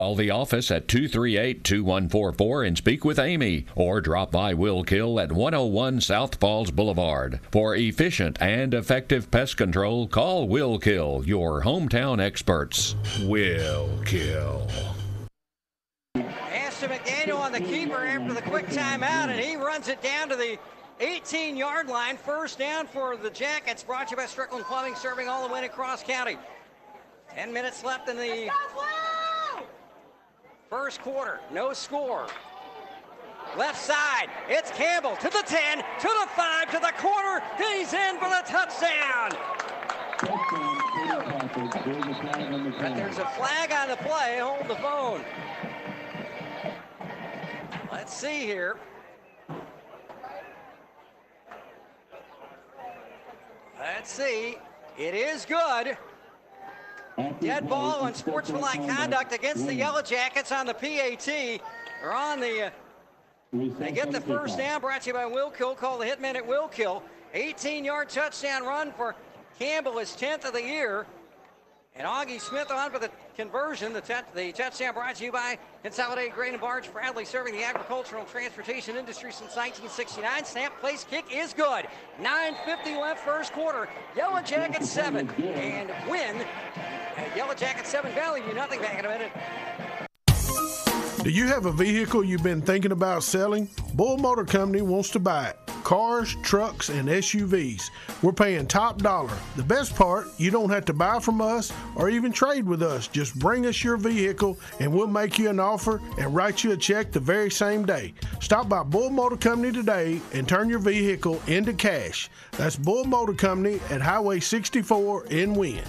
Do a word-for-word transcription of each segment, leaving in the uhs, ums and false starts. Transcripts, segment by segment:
Call the office at two three eight, two one four four and speak with Amy, or drop by Will Kill at one oh one South Falls Boulevard. For efficient and effective pest control, call Will Kill, your hometown experts. Will Kill. Aston McDaniel on the keeper after the quick timeout, and he runs it down to the eighteen-yard line. First down for the Jackets, brought to you by Strickland Plumbing, serving all the way across county. Ten minutes left in the first quarter, no score. Left side, it's Campbell to the ten, to the five, to the corner. He's in for the touchdown. But there's a flag on the play. Hold the phone. Let's see here. Let's see. It is good. Dead ball on sportsmanlike conduct against the Yellow Jackets on the P A T. Or on the, uh, they get the first down, brought to you by Will Kill. Call the hitman at Will Kill. eighteen-yard touchdown run for Campbell, his tenth of the year. And Augie Smith on for the conversion. The, the touchdown brought to you by Consolidated Grain and Barge, proudly serving the agricultural and transportation industry since nineteen sixty-nine. Snap, place, kick is good. nine fifty left first quarter. Yellow Jackets seven. And win. Uh, Yellow Jackets seven, Valley View nothing. Back in a minute. Do you have a vehicle you've been thinking about selling? Bull Motor Company wants to buy it. Cars, trucks, and S U Vs. We're paying top dollar. The best part, you don't have to buy from us or even trade with us. Just bring us your vehicle and we'll make you an offer and write you a check the very same day. Stop by Bull Motor Company today and turn your vehicle into cash. That's Bull Motor Company at Highway sixty-four in Wynn.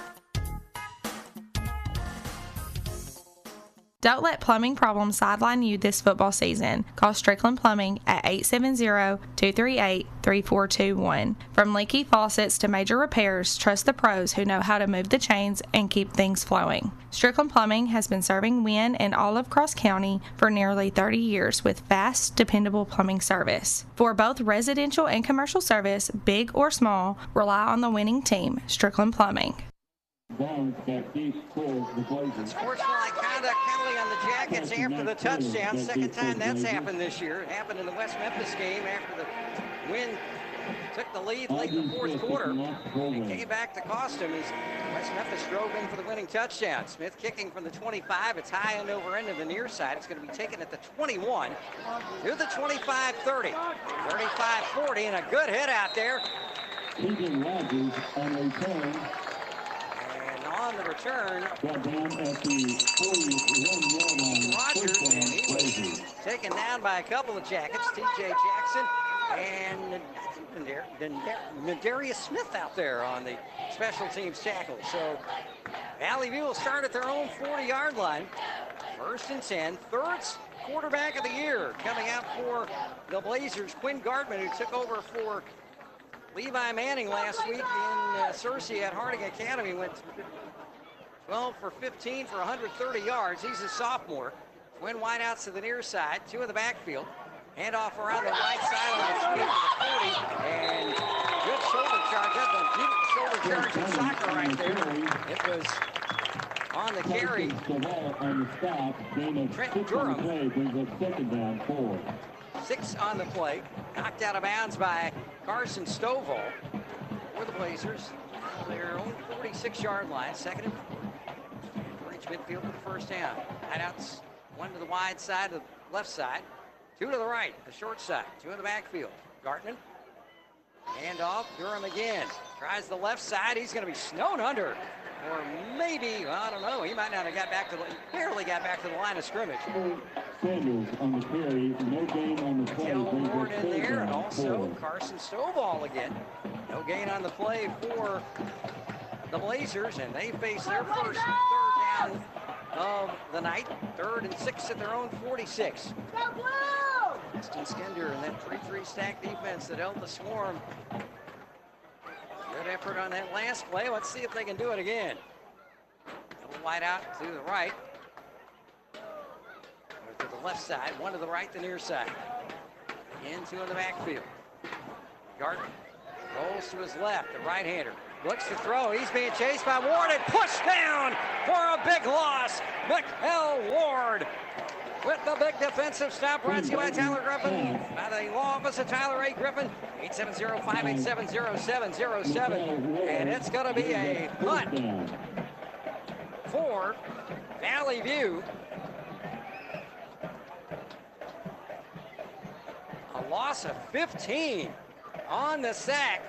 Don't let plumbing problems sideline you this football season. Call Strickland Plumbing at eight seven zero, two three eight, three four two one. From leaky faucets to major repairs, trust the pros who know how to move the chains and keep things flowing. Strickland Plumbing has been serving Wynn and all of Cross County for nearly thirty years with fast, dependable plumbing service. For both residential and commercial service, big or small, rely on the winning team, Strickland Plumbing. Sportsmanlike conduct penalty on the Jackets after the touchdown. Second time that's happened this year. It happened in the West Memphis game after the Wynn took the lead late in the fourth quarter. It came back to cost him as West Memphis drove in for the winning touchdown. Smith kicking from the twenty-five. It's high end over end of the near side. It's going to be taken at the twenty-one to the twenty-five thirty. thirty-five forty and a good hit out there. On the return, Rogers, and he was taken down by a couple of Jackets, T J Jackson and Darius Smith out there on the special teams tackle. So Valley View will start at their own forty-yard line. First and ten, third quarterback of the year coming out for the Blazers, Quinn Gardman, who took over for Levi Manning last week in uh, Searcy at Harding Academy, went twelve for fifteen for one hundred thirty yards. He's a sophomore. Twin wideouts to the near side, two in the backfield. Handoff around the right side on the speed to the forty, and good shoulder charge. That's a beautiful shoulder charge in soccer right there. It was on the carry. Trent Durham. Six on the play. Knocked out of bounds by Carson Stovall for the Blazers. Their own forty-six-yard line. Second and reach midfield for the first down. Hideouts, one to the wide side, to the left side. Two to the right, the short side. Two in the backfield. Gartman. Handoff. Durham again. Tries the left side. He's going to be snowed under. Or maybe, well, I don't know. He might not have got back to the, barely got back to the line of scrimmage. Sanders on the carry, no gain on the play. Kel Ward in there, and also Carson Stovall again. No gain on the play for the Blazers, and they face their first third down of the night. Third and six at their own forty-six. Justin Skender and that three three stack defense that held the swarm. Good effort on that last play. Let's see if they can do it again. Double wide out to the right. Or to the left side. One to the right, the near side. Again, two in the backfield. Gardner rolls to his left, the right-hander. looks to throw. He's being chased by Ward and pushed down for a big loss. Mikel Ward with the big defensive stop, brought to you by Tyler Griffin, by the law office of Tyler A. Griffin, eight seven zero, five eight seven, zero seven zero seven. And it's going to be a punt for Valley View. A loss of fifteen on the sack.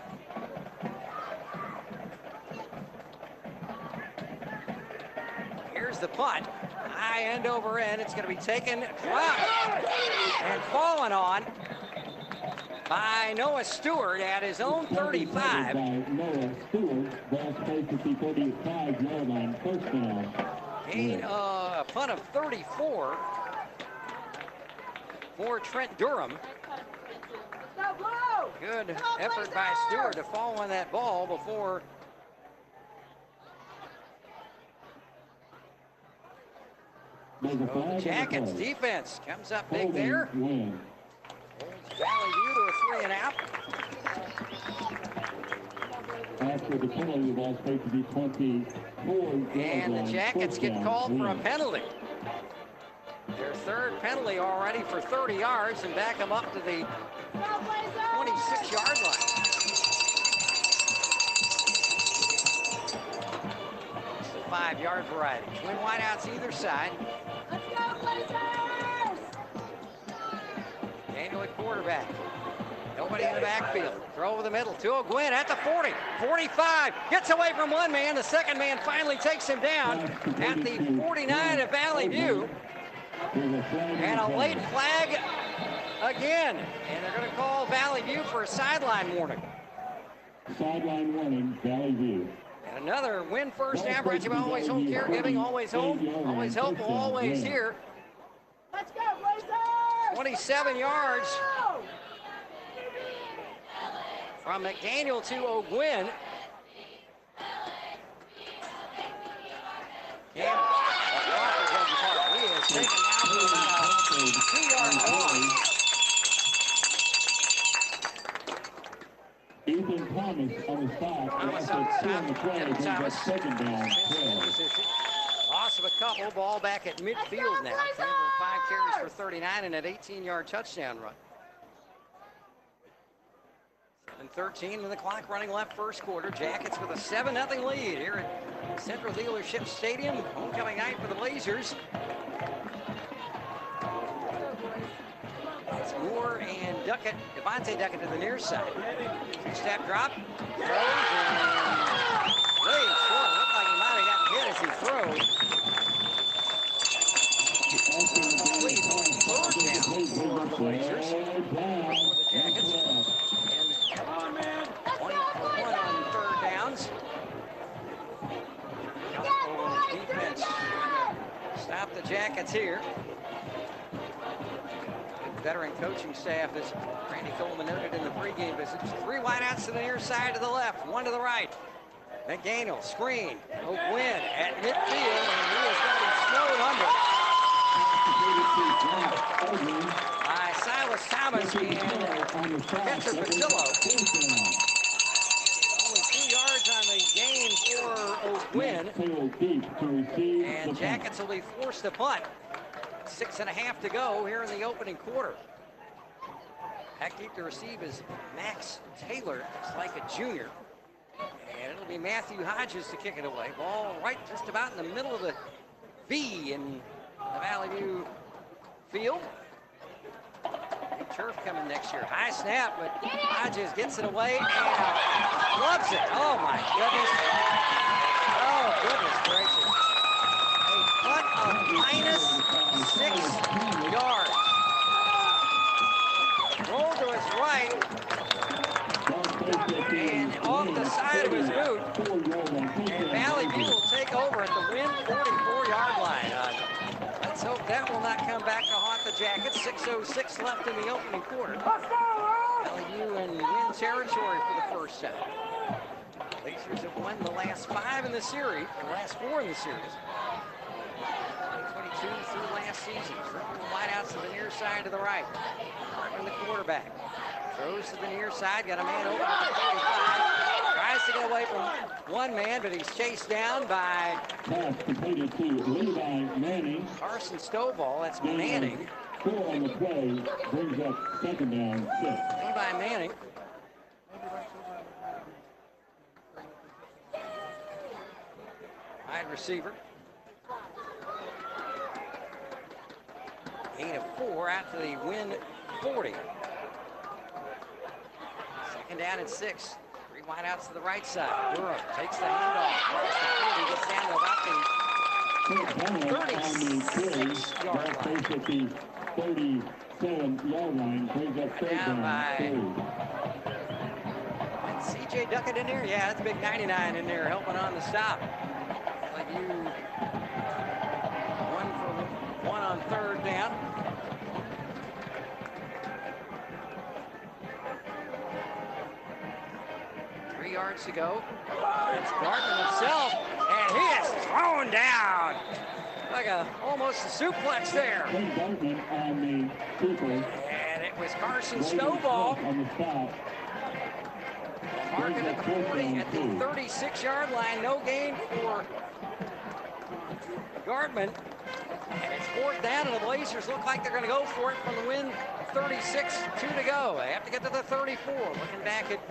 Here's the punt. High end over end. It's going to be taken, dropped, and fallen on by Noah Stewart at his own thirty-five. Noah Stewart, ball space at the thirty-five yard line, first down. Gain uh, a punt of thirty-four for Trent Durham. Good effort by Stewart to fall on that ball before so the Jackets defense comes up big there. Holds Valley View to a three and out. After the penalty, the ball space to be twenty-four. And the Jackets get called for a penalty. Their third penalty already for thirty yards and back them up to the twenty-six yard line. It's the five yard variety. Twin wideouts either side. Let's go, Blazers! Daniel at quarterback. Nobody in the backfield. Throw over the middle to O'Gwen at the forty. forty-five. Gets away from one man. The second man finally takes him down at the forty-nine of Valley View. And a late flag again. And they're going to call Valley View for a sideline warning. Sideline warning, Valley View. And another win first down, brought to you by Always Home Caregiving. Always home, always helpful, always here. Let's go, Blazers! twenty-seven yards from McDaniel to O'Gwen. Yeah, he is taken down to about a two-yard loss. Ethan Thomas on the side. Thomas on the side. Evan Thomas. Second down. Loss of a couple. Ball back at midfield now. Five carries for thirty-nine and an eighteen yard touchdown run. seven thirteen in the clock running left first quarter. Jackets with a seven nothing lead here at Central Dealership Stadium. Homecoming night for the Blazers. It's Moore and Duckett, Devontae Duckett to the near side. Two-step drop, throws, and way short. Looked like he might have gotten hit as he throws. Complete third down for the Blazers. For the Jackets. And twenty-one on third downs. Defense trying to stop the Jackets here. Veteran coaching staff, as Randy Coleman noted in the pregame visit. Three wideouts to the near side to the left, one to the right. McDaniel, screen, O'Gwen at midfield, and he is going to be snowed under by Silas Thomas and Petra Patillo. Only two yards on the gain for O'Gwen, and Jackets will be forced to punt. Six and a half to go here in the opening quarter. Back deep to receive is Max Taylor. It's like a junior. And it'll be Matthew Hodges to kick it away. Ball right just about in the middle of the V in the Valley View field. Big turf coming next year. High snap, but Hodges gets it away and loves it. Oh my goodness. Oh goodness gracious. A punt of minus six yards. Rolled to his right and off the side of his boot. And Valley View will take over at the win forty-four yard line. Uh, let's hope that will not come back to haunt the Jackets. six oh six left in the opening quarter. Valley View in win territory for the first time. Blazers have won the last five in the series, the last four in the series. twenty-two through last season. Triple wideouts to the near side to the right. Hartman, the quarterback. Throws to the near side. Got a man over to the thirty-five. Tries tries to get away from one man, but he's chased down by Pass completed to Levi Manning. Carson Stovall. That's Gain of Manning. Four on the play brings up second down six. Levi Manning. Wide receiver. Gain of four after the win forty. Second down and six. Three wideouts to the right side. Durham takes the handoff. Across the forty, gets down to about the thirty-six yard line. At the thirty-seven yard line brings up third Down down by- three. And C J Duckett in there. Yeah, that's a big ninety-nine in there helping on the stop. Like you, one for one on third down. Three yards to go. It's Gardner himself, and he is thrown down. Like a almost a suplex there. Ken Bartman on the keeper. And it was Carson Raven Stovall. Smith on the stop. Marking at the forty, at the thirty-six yard line. No gain for Gardman. And it's fourth down, and the Blazers look like they're going to go for it from the win. thirty-six, two to go. They have to get to the thirty-four. Looking back at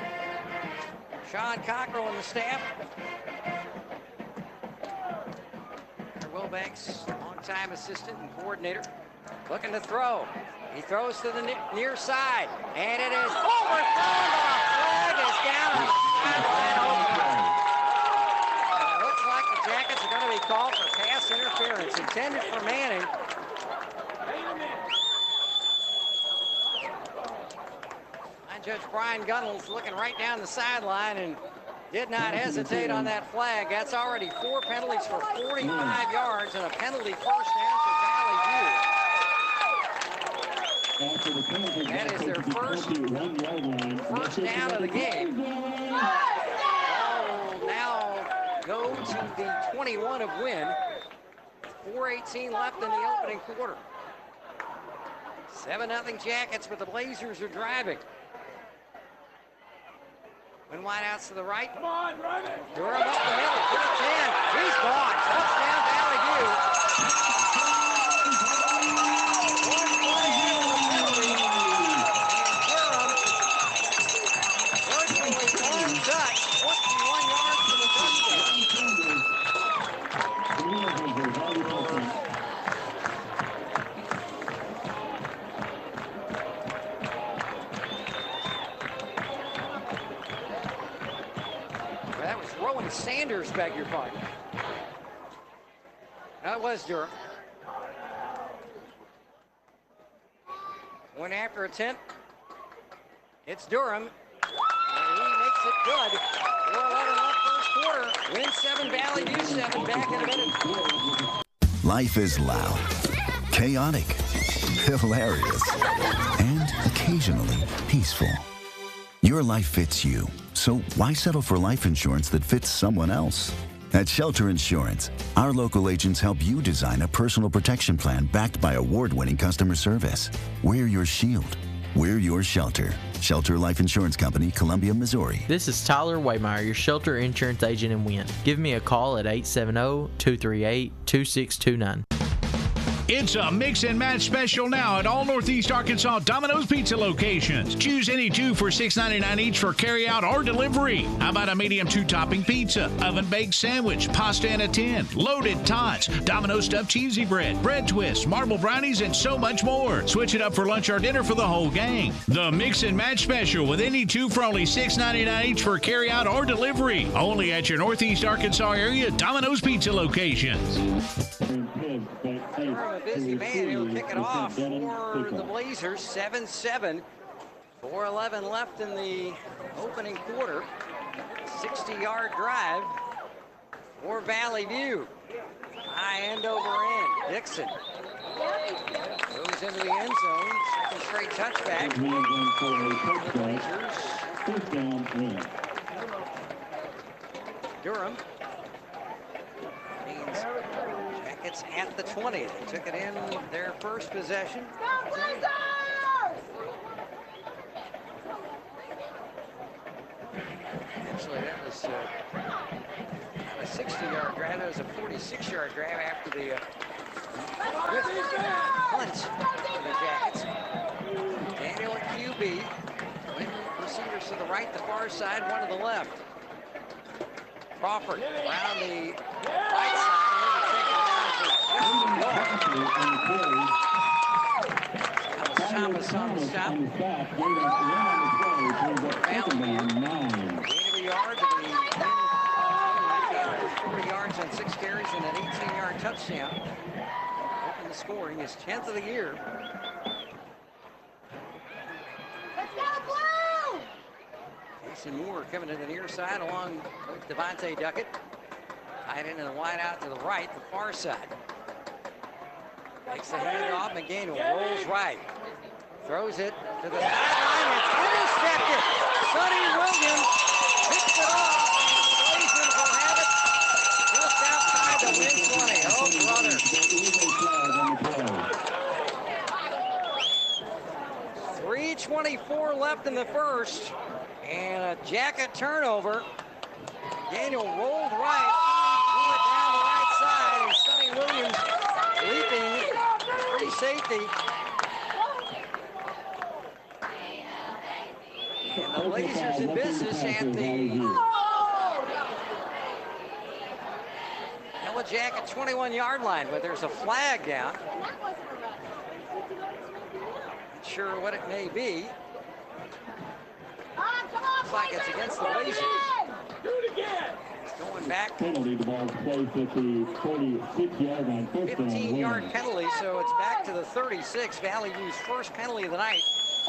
Sean Cockrell and the staff. Wilbanks, longtime assistant and coordinator, looking to throw. He throws to the near side, and it is overthrown. The flag is down on the sideline. And it looks like the Jackets are going to be called for pass interference intended for Manning. And Judge Brian Gunnels looking right down the sideline and did not hesitate on that flag. That's already four penalties for forty-five yards and a penalty first down for Valley View. After the penalty, That is their first one yard line. First down of the game. Ball will now go to the twenty-one of Wynn. four eighteen left in the opening quarter. seven nothing Jackets, but the Blazers are driving. When wideouts to the right. Come on, run it. Durham up the middle, to the ten. He's gone. Touchdown, Valley View. One play in the penalty. And Durham, virtually one touch, twenty-one yards for the touchdown. That was Rowan Sanders, beg your pardon. That was Durham. One after attempt. It's Durham. And he makes it good. four eleven left first quarter. Win seven, Valley View seven. Back in a minute. Life is loud, chaotic, hilarious, and occasionally peaceful. Your life fits you, so why settle for life insurance that fits someone else? At Shelter Insurance, our local agents help you design a personal protection plan backed by award-winning customer service. We're your shield. We're your shelter. Shelter Life Insurance Company, Columbia, Missouri. This is Tyler Waymeyer, your Shelter Insurance agent in Wynn. Give me a call at eight seven zero, two three eight, two six two nine. It's a mix and match special now at all Northeast Arkansas Domino's Pizza locations. Choose any two for six ninety-nine each for carryout or delivery. How about a medium two-topping pizza, oven-baked sandwich, pasta in a tin, loaded tots, Domino's stuffed cheesy bread, bread twists, marble brownies, and so much more. Switch it up for lunch or dinner for the whole gang. The mix and match special with any two for only six ninety-nine each for carryout or delivery. Only at your Northeast Arkansas area Domino's Pizza locations. Durham, a busy man. He'll kick it off for the Blazers. seven seven. four eleven left in the opening quarter. sixty yard drive for Valley View. High end over end. Dixon goes into the end zone. Second straight touchback. Blazers. Durham. Means Jackets at the twenty. They took it in their first possession. Go Blazers! And Actually, that was uh, a sixty-yard grab. That was a forty-six-yard grab after the uh, punch for the Jackets. Daniel at Q B. Receivers to the right, the far side, one to the left. Crawford around the right side. That was Thomas on the stop. eighty yards, forty yards on six carries and an eighteen-yard touchdown. Open the scoring, his tenth of the year. Let's go, Blue! Jason Moore coming to the near side along with Devontae Duckett. Tied into the wide out to the right, the far side. Makes the handoff. McDaniel rolls right. Throws it to the sideline. It's intercepted. Sonny Williams picks it off. The Blazers will have it just outside the win twenty. Oh, brother. three twenty-four left in the first. And a Jacket turnover. Daniel rolled right. Threw it down the right side. And Sonny Williams leaping. Free safety. And the Blazers in business at the Yellow Jacket twenty-one-yard line, but there's a flag down. Not sure what it may be. Looks like it's against the Blazers. Do it again! It's going back. Penalty, the ball placed at the forty-six-yard line. fifteen-yard penalty, so it's back to the thirty-six. Valley View's first penalty of the night.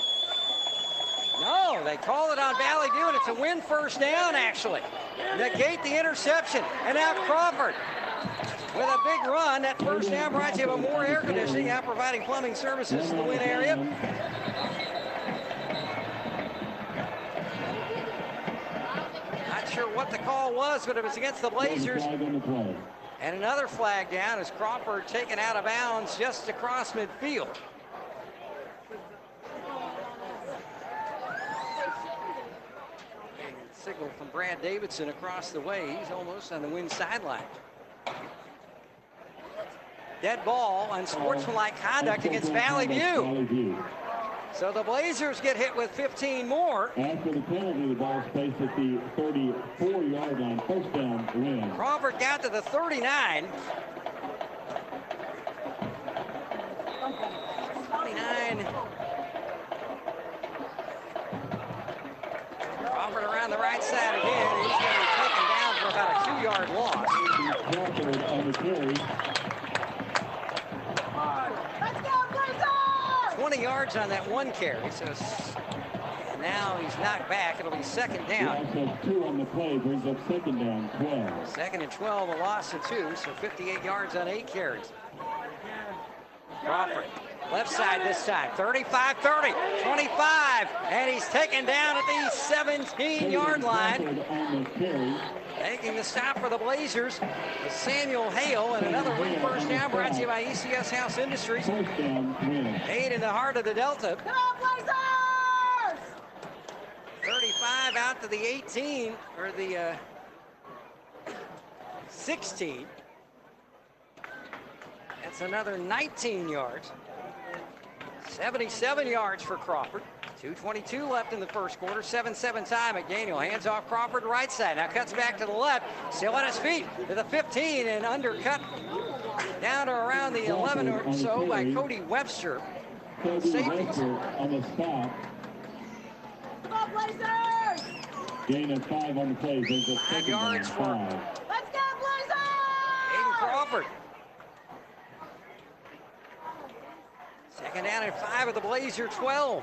No, they call it on Valley View, and it's a win first down, actually. Negate the interception, and now Crawford with a big run. That first down brought to you by Moore Air Conditioning, now providing plumbing services in the Wynn area. Not sure what the call was, but it was against the Blazers. And another flag down as Crawford taken out of bounds just across midfield. Signal from Brad Davidson across the way. He's almost on the Wynn sideline. Dead ball, unsportsmanlike conduct against Valley View. So the Blazers get hit with fifteen more. After the penalty, the ball is placed at the thirty-four-yard line. First down, Wynn. Crawford got to the thirty-nine. twenty-nine. Crawford around the right side again. He's going to be taken down for about a two-yard loss. Crawford on the carry. Let's go, Blazers! twenty yards on that one carry. So and now he's knocked back. It'll be second down. He also two on the play, brings up second down, twelve. Second and twelve, a loss of two, so fifty-eight yards on eight carries. Crawford, left side this time, thirty-five thirty, twenty-five, and he's taken down at the seventeen-yard line. Making the stop for the Blazers is Samuel Hale, and another win first down brought to you by E C S House Industries. Made in the heart of the Delta. Come on, Blazers! thirty-five out to the eighteen, or the uh, sixteen. That's another nineteen yards. seventy-seven yards for Crawford. two twenty-two left in the first quarter. seven seven tie. McDaniel hands off Crawford right side. Now cuts back to the left. Still on his feet to the fifteen and undercut down to around the eleven or so by Cody Webster. Safeties. On the stop. Come on, Blazers! Gain of five on the play. There's a Five yards for Let's go, Blazers! Aiden Crawford. Second down and five of the Blazer twelve.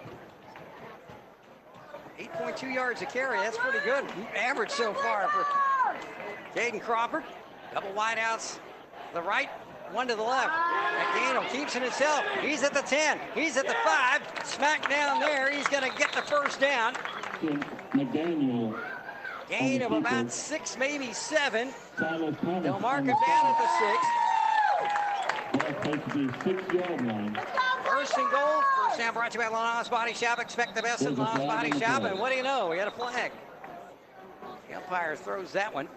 eight point two yards a carry. That's pretty good average so far for Caden Crawford. Double wideouts to the right, one to the left. McDaniel keeps it himself. He's at the ten. He's at the five. Smack down there. He's going to get the first down. McDaniel. Gain of about six, maybe seven. They'll They'll mark him down at the six. That takes the six-yard line. First and goal. First down brought to you by Lanos Body Shop. Expect the best at Lanos Body Shop. And what do you know? We had a flag. The umpire throws that one.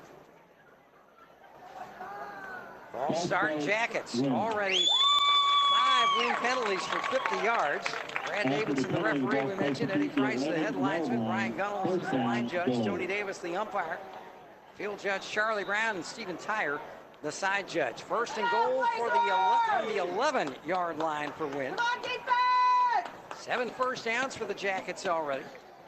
Ball start Jackets. Already five wing penalties for fifty yards. Brad Davidson, the referee we mentioned. Eddie Price, the head linesman. Brian Gunnels is the line judge. Tony Davis, the umpire. Field judge Charlie Brown and Stephen Tyre, the side judge. First and goal for the eleven-yard line for Wynn. Seven first downs for the Jackets already.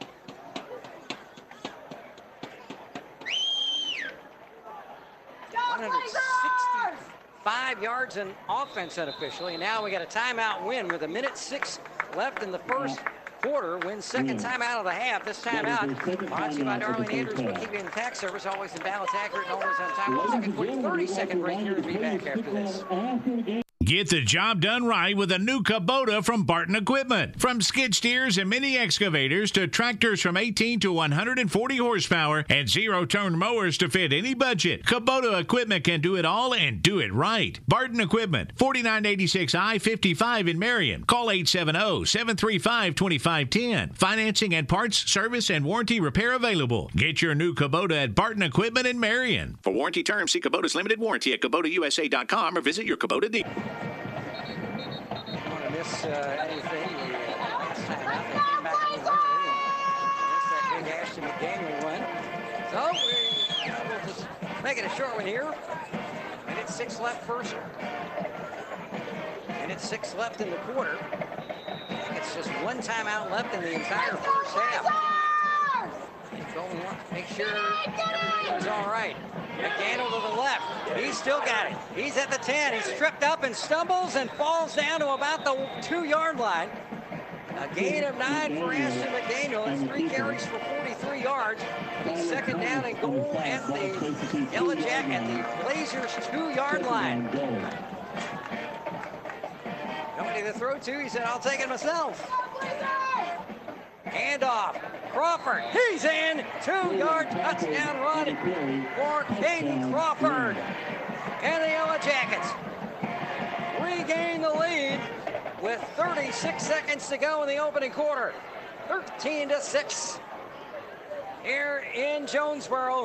one hundred sixty-five yards in offense unofficially. Now we got a timeout Win with a minute six left in the first quarter. Win second timeout of the half. This timeout brought to you by Darlene Andrews, bookkeeping and tax service. Always in balance, accurate, and always on time. We'll take a quick thirty-second break here to be back after this. Get the job done right with a new Kubota from Barton Equipment. From skid steers and mini excavators to tractors from eighteen to one hundred forty horsepower and zero-turn mowers to fit any budget, Kubota Equipment can do it all and do it right. Barton Equipment, forty-nine eighty-six I fifty-five in Marion. Call eight seven zero, seven three five, two five one zero. Financing and parts, service, and warranty repair available. Get your new Kubota at Barton Equipment in Marion. For warranty terms, see Kubota's limited warranty at Kubota U S A dot com or visit your Kubota dealer. Don't want to miss uh, anything. The uh, last time out, they came back a little early and missed that big Ashton McDaniel run. So we, uh, we'll just make it a short one here. Minute six left first. Minute six left in the quarter. I think it's just one timeout left in the entire first half. Going want to make sure everything was all right. McDaniel to the left. He's still got it. He's at the ten. He's tripped up and stumbles and falls down to about the two-yard line. A gain of nine for Ashton McDaniel. That's three carries for forty-three yards. He's second down and goal at the Yellow Jack at the Blazers two-yard line. Nobody to throw to. He said, I'll take it myself. Handoff. Crawford, he's in. Two-yard touchdown run for Caden Crawford. And the Yellow Jackets regain the lead with thirty-six seconds to go in the opening quarter. thirteen to six here in Jonesboro.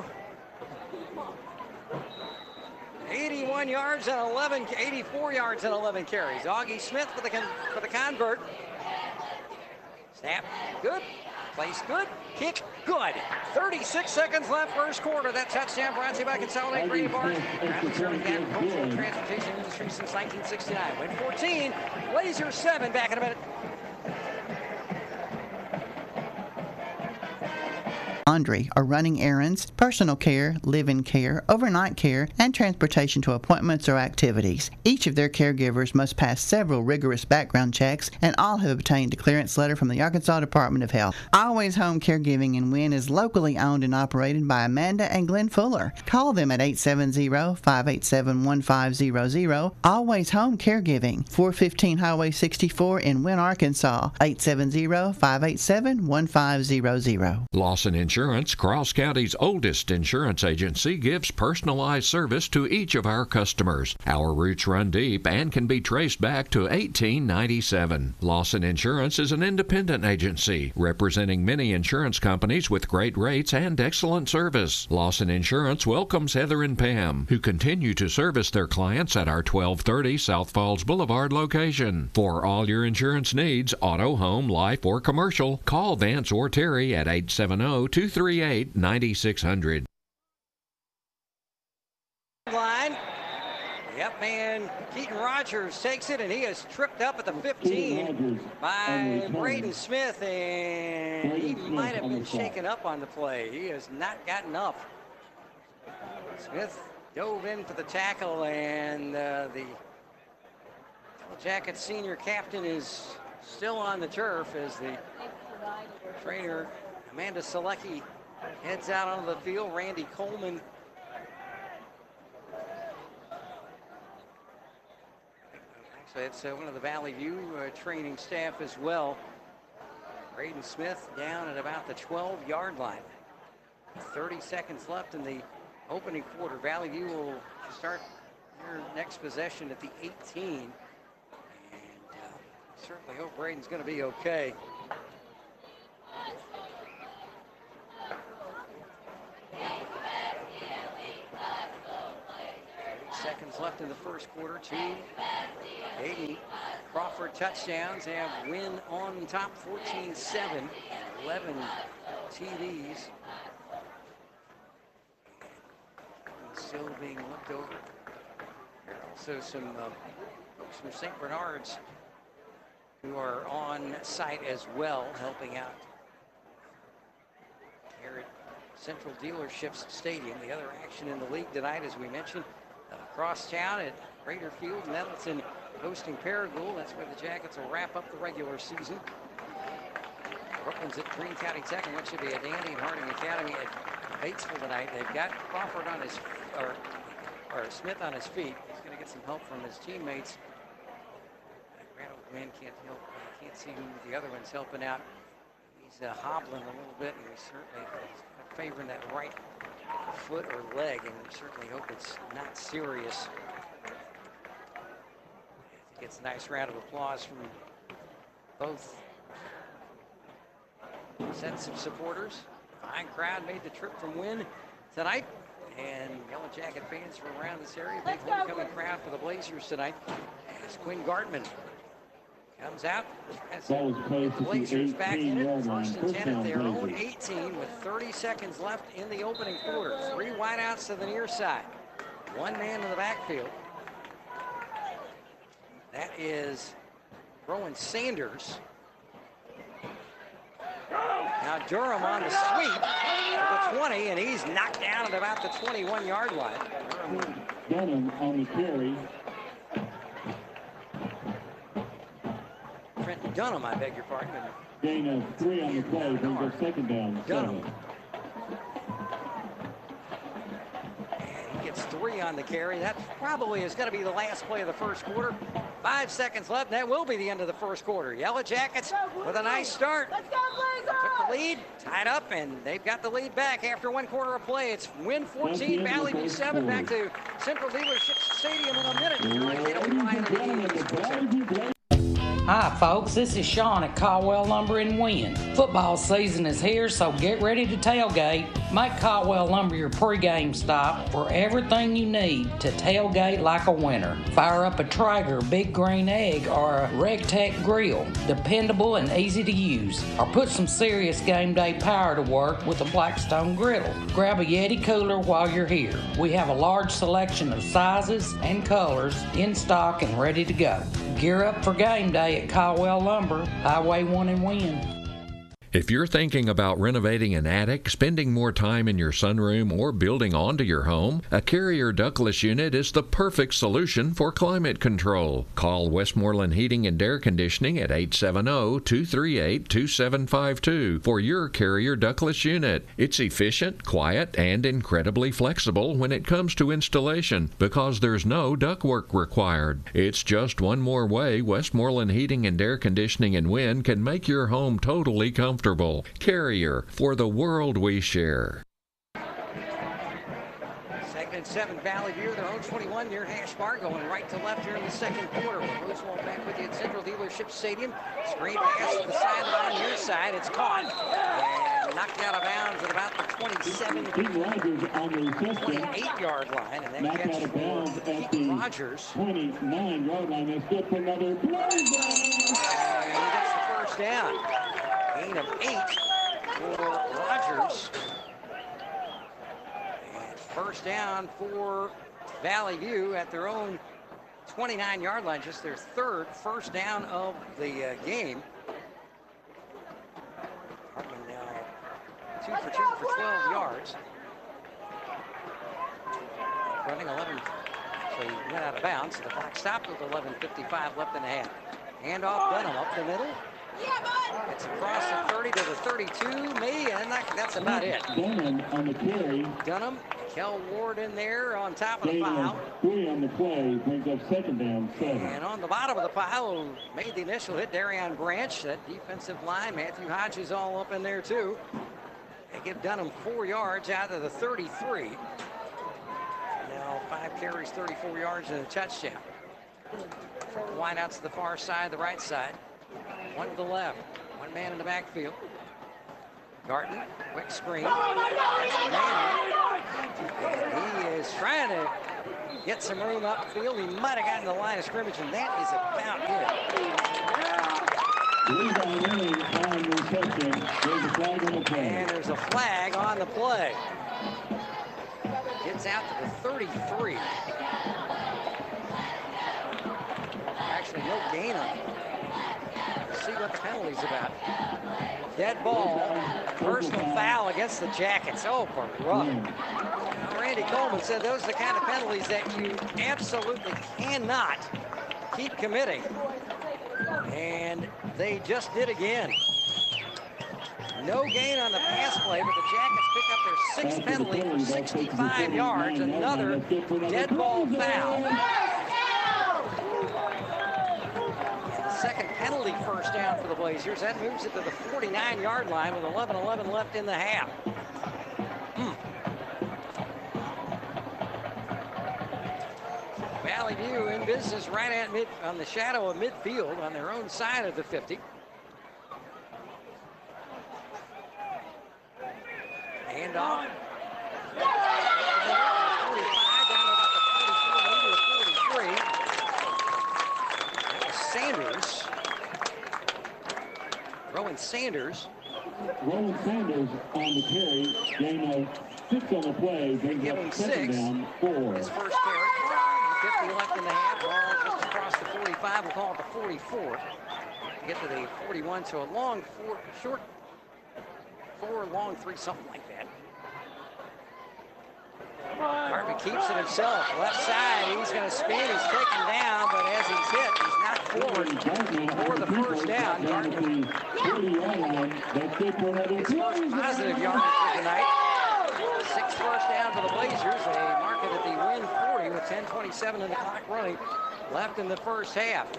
eighty-one yards and eleven, eighty-four yards and eleven carries. Augie Smith for the con for the convert. Snap, good. Place good. Kick, good. thirty-six seconds left first quarter. That touchdown brought to you by Consolidate Brady Barnes. Rapid serving agricultural transportation industry since nineteen sixty-nine. Win fourteen. Blazers seven. Back in a minute. Laundry or running errands, personal care, live-in care, overnight care, and transportation to appointments or activities. Each of their caregivers must pass several rigorous background checks, and all have obtained a clearance letter from the Arkansas Department of Health. Always Home Caregiving in Wynne is locally owned and operated by Amanda and Glenn Fuller. Call them at eight seven zero, five eight seven, one five zero zero. Always Home Caregiving, four fifteen Highway sixty-four in Wynne, Arkansas. eight seven zero, five eight seven, one five zero zero. Lawson Insurance. Insurance, Cross County's oldest insurance agency, gives personalized service to each of our customers. Our roots run deep and can be traced back to eighteen ninety-seven. Lawson Insurance is an independent agency representing many insurance companies with great rates and excellent service. Lawson Insurance welcomes Heather and Pam, who continue to service their clients at our twelve thirty South Falls Boulevard location. For all your insurance needs, auto, home, life, or commercial, call Vance or Terry at eight seven zero, two three eight, nine six zero zero. Line. Yep, man. Keaton Rogers takes it, and he is tripped up at the fifteen by Braden Smith, and he might have been shaken up on the play. He has not gotten up. Smith dove in for the tackle, and uh, the Yellow Jackets senior captain is still on the turf as the trainer Amanda Selecki heads out onto the field. Randy Coleman actually it's uh, one of the Valley View uh, training staff as well. Braden Smith down at about the twelve yard line. thirty seconds left in the opening quarter. Valley View will start their next possession at the eighteen, and uh, certainly hope Braden's going to be okay. seconds left in the first quarter. Two Hayden Crawford touchdowns have Wynn on top, fourteen seven, eleven T Ds. Still being looked over. There are also some uh, folks from Saint Bernard's who are on site as well, helping out here at Central Dealerships Stadium. The other action in the league tonight, as we mentioned, uh, across town at Raider Field, Nettleton hosting Paragould. That's where the Jackets will wrap up the regular season. Brooklyn's at Greene County Tech, and what should be a dandy and Harding Academy at Batesville tonight. They've got Crawford on his, or, or Smith on his feet. He's going to get some help from his teammates. Randall Gwynn can't help. I can't see who the other one's helping out. He's uh, hobbling a little bit, and he's certainly favoring that right foot or leg, and we certainly hope it's not serious. He gets a nice round of applause from both sets of supporters. Fine crowd made the trip from Wynn tonight, and Yellow Jacket fans from around this area. Big homecoming crowd for the Blazers tonight. As Quinn Gartman comes out, as the Blazers back in it, first and ten at their own eighteen with thirty seconds left in the opening quarter. Three wideouts to the near side, one man in the backfield. That is Rowan Sanders. Now Durham on the sweep at the twenty, and he's knocked down at about the twenty-one yard line. Dunham on the carry. Trent Dunham, I beg your pardon. Gain of three on the play, brings up second down. Dunham. And he gets three on the carry. That probably is going to be the last play of the first quarter. Five seconds left, and that will be the end of the first quarter. Yellow Jackets with a nice start. Let's go, Blazers! Took the lead, tied up, and they've got the lead back after one quarter of play. It's Wynn fourteen, Valley View seven. Back to Central Dealerships Stadium in a minute. You're like eight oh nine. Hi folks, this is Sean at Caldwell Lumber in Wynn. Football season is here, so get ready to tailgate. Make Caldwell Lumber your pregame stop for everything you need to tailgate like a winner. Fire up a Traeger Big Green Egg or a RegTech grill, dependable and easy to use. Or put some serious game day power to work with a Blackstone griddle. Grab a Yeti cooler while you're here. We have a large selection of sizes and colors in stock and ready to go. Gear up for game day at Caldwell Lumber, Highway one in Wynn. If you're thinking about renovating an attic, spending more time in your sunroom, or building onto your home, a Carrier ductless unit is the perfect solution for climate control. Call Westmoreland Heating and Air Conditioning at eight seven zero, two three eight, two seven five two for your Carrier ductless unit. It's efficient, quiet, and incredibly flexible when it comes to installation because there's no ductwork required. It's just one more way Westmoreland Heating and Air Conditioning in Wynn can make your home totally comfortable. Carrier, for the world we share. Second and seven, Valley View, their own twenty-one near hash bar, going right to left here in the second quarter. Roosevelt back with you at Central Dealership Stadium. Screen pass to the sideline, near side. It's caught and knocked out of bounds at about the twenty-seven, twenty-eight yard line. And then catch for Pete Rogers. twenty-nine yard line. That's good for another play. And he gets the first down. Gain of eight for Rogers. And first down for Valley View at their own twenty-nine yard line, just their third first down of the uh, game. Hartman now two for two for twelve yards. Running eleven, so he went out of bounds. So the clock stopped with eleven fifty-five left in the half. Hand off Dunham up the middle. It's across the thirty to the thirty-two, maybe, and that, that's about it. Dunham on the carry. Dunham, Kel Ward in there on top of the pile. Three on the play, brings up second down, seven. And on the bottom of the pile, who made the initial hit, Darian Branch, that defensive line. Matthew Hodges all up in there, too. They give Dunham four yards out of the thirty-three. Now five carries, thirty-four yards, and a touchdown. Wide out to the far side, the right side. One to the left. One man in the backfield. Garten, quick screen. And he is trying to get some room upfield. He might have gotten the line of scrimmage, and that is about it. And there's a flag on the play. Gets out to the thirty-three. Actually, no gain on it. Let's see what the penalty's about. Dead ball, personal foul against the Jackets. Oh, for rough. Randy Coleman said those are the kind of penalties that you absolutely cannot keep committing. And they just did again. No gain on the pass play, but the Jackets pick up their sixth penalty for sixty-five yards. Another dead ball foul. Second penalty first down for the Blazers. That moves it to the forty-nine yard line with eleven eleven left in the half. Hmm. Valley View in business right at mid, on the shadow of midfield on their own side of the fifty. Hand off. forty-five down to about the forty-four, maybe the forty-three. That was Sanders. Rowan Sanders. Rowan Sanders on the carry. Gain of six on the play. Brings Give up him second six. down, four. His first carry. fifty left in the half. Ball just across the forty-five. We'll call it the forty-four. Get to the forty-one. So a long four, short four, long three, something like that. Hartman keeps it himself. Left side, he's going to spin. He's taken down, but as he's hit, he's knocked forward for the first down. Hartman, his first positive yardage for tonight. Six first down for the Blazers. They mark it at the win forty with ten twenty-seven in the clock running left in the first half.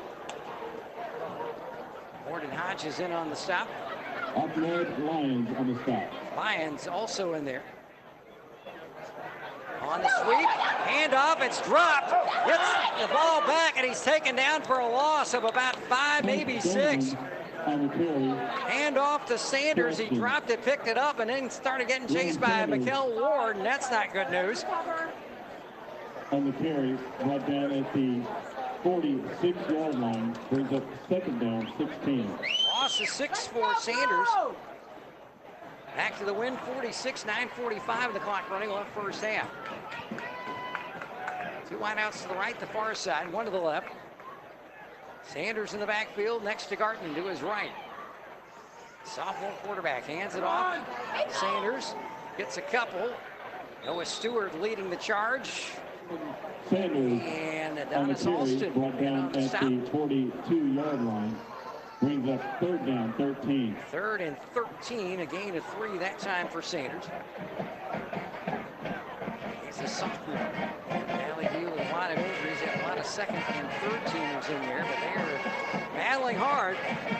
Morton Hodges in on the stop. Upload Lions on the stop. Lions also in there. On the sweep, hand off, it's dropped. Gets the ball back, and he's taken down for a loss of about five, maybe six. Hand off to Sanders. He dropped it, picked it up, and then started getting chased by Mikel Ward, and that's not good news. On the carry, right down at the forty-six yard line, brings up second down, sixteen. Loss of six for Sanders. Back to the win, forty-six, nine forty-five, the clock running left first half. Two wideouts to the right, the far side, one to the left. Sanders in the backfield, next to Garton to his right. Sophomore quarterback hands it off. Sanders gets a couple. Noah Stewart leading the charge. Sanders and on the Adonis carry, Alston brought down on the at stop. the forty-two yard line. Brings up third down, thirteen. Third and thirteen, a gain of three that time for Sanders. He's a sophomore. Valley View with a lot of injuries, have a lot of second and third teamers in there, but they're battling hard.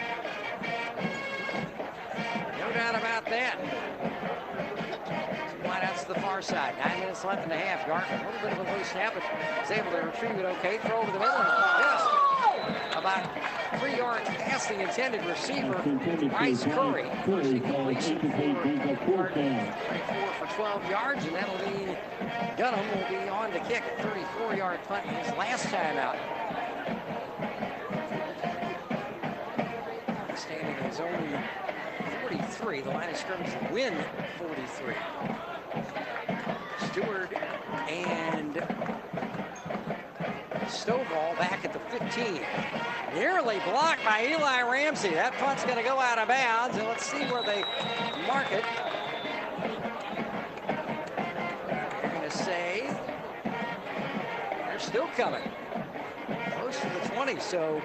No doubt about that. Two wideouts to the far side. Nine minutes left in the half. Garton, a little bit of a loose snap, but is able to retrieve it okay. Throw over the middle and just about three yards past the intended receiver, Bryce Curry. First completion for twenty-four for twelve yards, and that'll mean Dunham will be on to kick a thirty-four yard punt his last time out. Standing in his own forty-three, the line of scrimmage win forty-three. Stewart and Stovall back at the fifteen. Nearly blocked by Eli Ramsey. That punt's going to go out of bounds, and let's see where they mark it. They're going to say they're still coming. Close to the twenty, so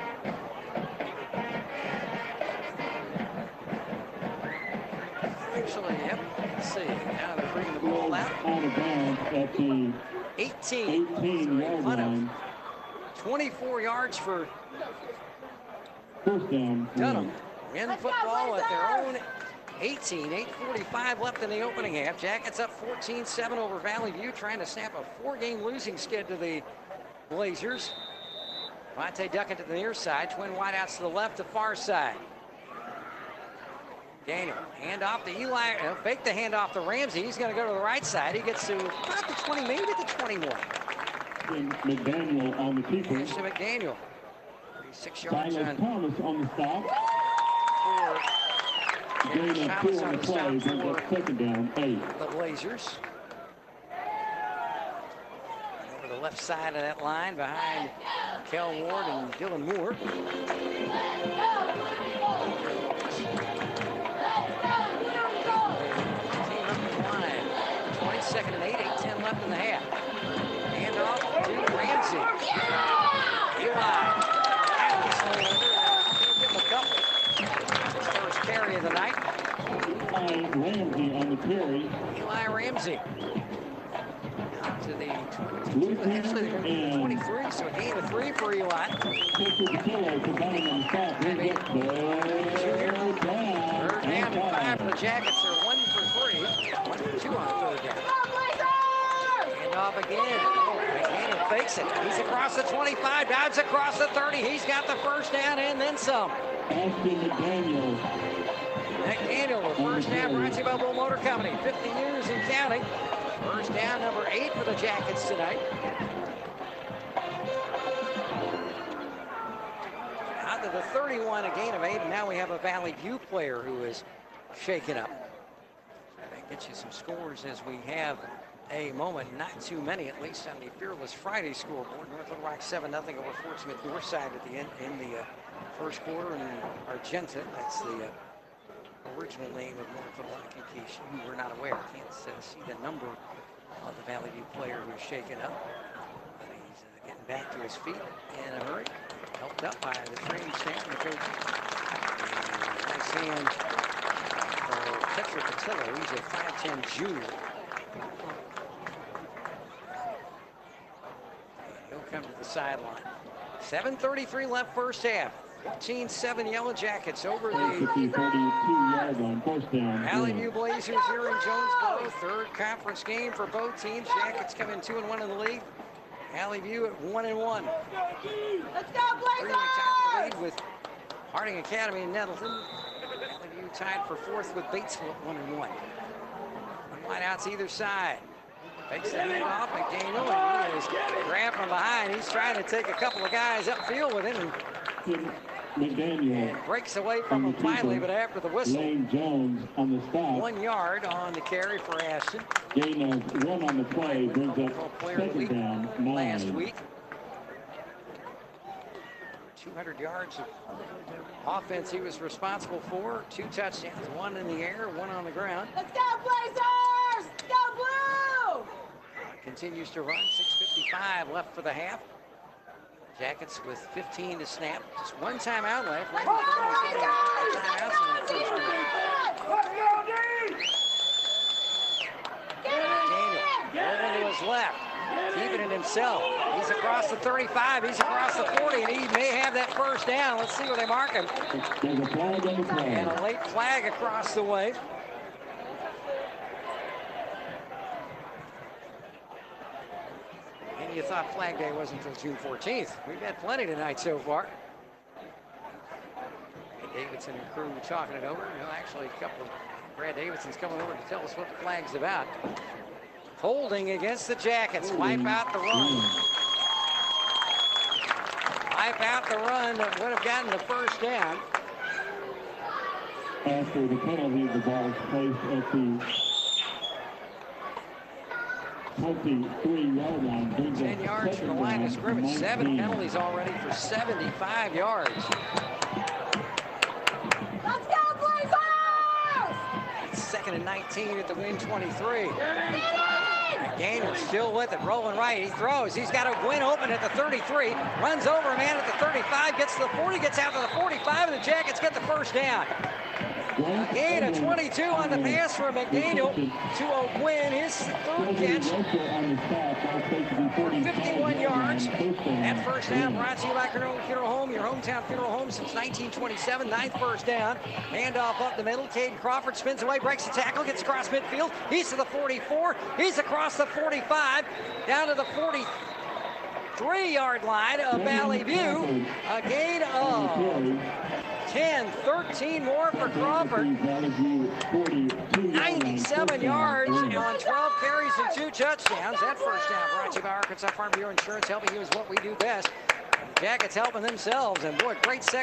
actually, yep, let's see. Now they're bringing the ball out. Out of bounds at the eighteen. eighteen yard line. twenty-four yards for First down. Dunham. Win football at their own eighteen. eight forty-five left in the opening half. Jackets up fourteen seven over Valley View, trying to snap a four-game losing skid to the Blazers. Monte Duckett to the near side. Twin wideouts to the left, the far side. Daniel, hand off to Eli. Uh, fake the hand off to Ramsey. He's going to go to the right side. He gets to about the twenty, maybe the twenty-one. Ashton McDaniel on the keeper. Ashton McDaniel. thirty-six yards Silas on. Thomas on the stop. Four. Gain of two Thomas on on the the play, stop brings for up second down, eight. the Blazers. Over the left side of that line behind Kel Ward and Dylan Moore. twenty-second and eight, eight ten left in the half. Hand off to Ramsey. Eli. Give him a couple. His first carry of the night. Eli Ramsey on the carry. Eli Ramsey. Out to the twenty-two. Actually, they're going to the twenty-three, so a gain of three for Eli. Third down and five for the Jackets. They're one for three. One for two on third down. And off again. Oh, McDaniel fakes it. He's across the twenty-five. Dodds across the thirty. He's got the first down and then some. Ashton McDaniel. McDaniel, the first down brought to you by Bull Motor Company. fifty years and counting. First down, number eight for the Jackets tonight. Out to the thirty-one, a gain of eight, and now we have a Valley View player who is shaken up. That gets you some scores as we have a moment, not too many, at least on the Fearless Friday scoreboard. North Little Rock seven nothing over Fort Smith Northside at the end in the uh, first quarter, and Argenta, that's the uh, original name of North Little Rock, in case you were not aware. Can't uh, see the number of the Valley View player who's shaken up. But he's uh, getting back to his feet in a hurry, helped up by the training staff and the coach. And nice hand for Tetra Patillo. He's a five ten junior. He'll come to the sideline. seven thirty-three left first half. fourteen seven Yellow Jackets over the thirty-two-yard line, first down. Valley View Blazers here in Jonesboro. Third conference game for both teams. Jackets come in two and one in the league. Valley View at one and one. Let's go, Three top the lead with Harding Academy and Nettleton. Valley View tied for fourth with Batesville at one and one. One wideouts either side. Takes the hand off McDaniel, and he is grabbed from behind. He's trying to take a couple of guys upfield with him. And McDaniel. And breaks away from him finally, but after the whistle. Lane Jones on the stop. One yard on the carry for Ashton. Gain of one on the play, brings up second down, nine. Last week. two hundred yards of offense he was responsible for. Two touchdowns, one in the air, one on the ground. Let's go, Blazers! Go Blue! Continues to run, six fifty-five left for the half. Jackets with fifteen to snap. Just one timeout left. Right Daniel rolling to his left, keeping it himself. He's across the thirty-five, he's across the forty, and he may have that first down. Let's see where they mark him. There's a flag on the play. And a late flag across the way. You thought Flag Day wasn't until June fourteenth. We've had plenty tonight so far. Davidson and crew talking it over. You know, actually, a couple of Brad Davidson's coming over to tell us what the flag's about. Holding against the Jackets. Wipe out the run. Wipe out the run that would have gotten the first down. After the penalty, the ball is placed at the twenty-three-yard line. ten yards from the line of scrimmage. Seven penalties already for seventy-five yards. Let's go, Blazers! Second and nineteen at the win twenty-three. McDaniel still with it, rolling right. He throws. He's got a win open at the thirty-three. Runs over a man at the thirty-five. Gets to the forty. Gets out to the forty-five, and the Jackets get the first down. A gain of twenty-two on the pass for McDaniel to a win, his third catch. fifty-one yards. That first down brought to you by Funeral Home, your hometown funeral home since nineteen twenty-seven. Ninth first down. Handoff up the middle. Caden Crawford spins away, breaks the tackle, gets across midfield. He's to the forty-four. He's across the forty-five. Down to the forty-three-yard line of Valley View. A gain of ten, thirteen more for Crawford. ninety-seven yards on twelve carries and two touchdowns. That first down brought to you by Arkansas Farm Bureau Insurance, helping you is what we do best. Jackets helping themselves, and boy, great second.